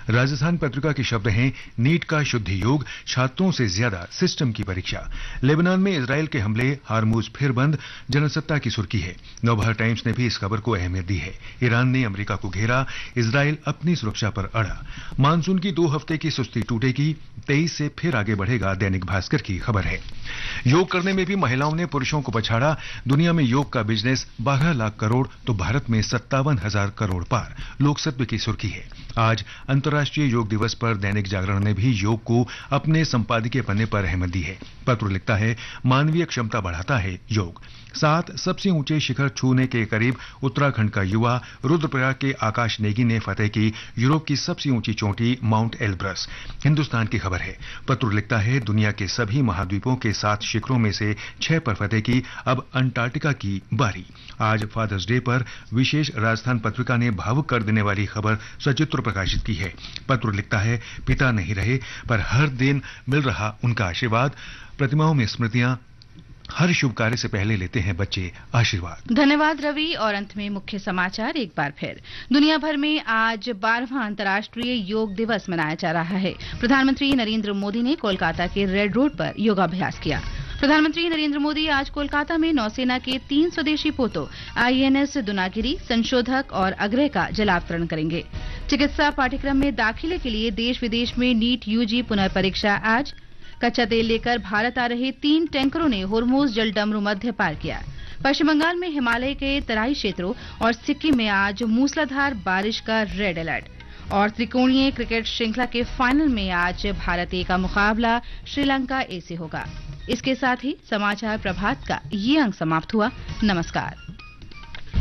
राजस्थान पत्रिका के शब्द हैं, नीट का शुद्ध योग, छात्रों से ज्यादा सिस्टम की परीक्षा। लेबनान में इजराइल के हमले, हार्मूज फिर बंद, जनसत्ता की सुर्खी है। नवभारत टाइम्स ने भी इस खबर को अहमियत दी है। ईरान ने अमेरिका को घेरा, इजराइल अपनी सुरक्षा पर अड़ा। मानसून की 2 हफ्ते की सुस्ती टूटेगी, 23 से फिर आगे बढ़ेगा, दैनिक भास्कर की खबर है। योग करने में भी महिलाओं ने पुरुषों को पछाड़ा। दुनिया में योग का बिजनेस 12 लाख करोड़ तो भारत में 57,000 करोड़ पार, लोकसत्व की सुर्खी है। आज अंतर्राष्ट्रीय योग दिवस पर दैनिक जागरण ने भी योग को अपने संपादकीय पन्ने पर अहमियत दी है। पत्र लिखता है, मानवीय क्षमता बढ़ाता है योग। 7 सबसे ऊंचे शिखर छूने के करीब उत्तराखंड का युवा। रुद्रप्रयाग के आकाश नेगी ने फतेह की यूरोप की सबसे ऊंची चोटी माउंट एल्ब्रस। हिंदुस्तान की खबर है। पत्र लिखता है, दुनिया के सभी महाद्वीपों के 7 शिखरों में से 6 पर फतेह की, अब अंटार्कटिका की बारी। आज फादर्स डे पर विशेष राजस्थान पत्रिका ने भावुक कर देने वाली खबर सचित्र प्रकाशित की है। पत्र लिखता है, पिता नहीं रहे पर हर दिन मिल रहा उनका आशीर्वाद। प्रतिमाओं में स्मृतियां, हर शुभ कार्य से पहले लेते हैं बच्चे आशीर्वाद। धन्यवाद रवि। और अंत में मुख्य समाचार एक बार फिर। दुनिया भर में आज 12वां अंतर्राष्ट्रीय योग दिवस मनाया जा रहा है। प्रधानमंत्री नरेंद्र मोदी ने कोलकाता के रेड रोड पर योगाभ्यास किया। प्रधानमंत्री नरेंद्र मोदी आज कोलकाता में नौसेना के 3 स्वदेशी पोतों INS दुनागिरी, संशोधक और अग्रय का जलावतरण करेंगे। चिकित्सा पाठ्यक्रम में दाखिले के लिए देश विदेश में नीट UG पुनर्परीक्षा आज। कच्चा तेल लेकर भारत आ रहे 3 टैंकरों ने होर्मुज जलडमरू मध्य पार किया। पश्चिम बंगाल में हिमालय के तराई क्षेत्रों और सिक्किम में आज मूसलाधार बारिश का रेड अलर्ट। और त्रिकोणीय क्रिकेट श्रृंखला के फाइनल में आज भारत A का मुकाबला श्रीलंका A से होगा। इसके साथ ही समाचार प्रभात का ये अंक समाप्त हुआ। नमस्कार।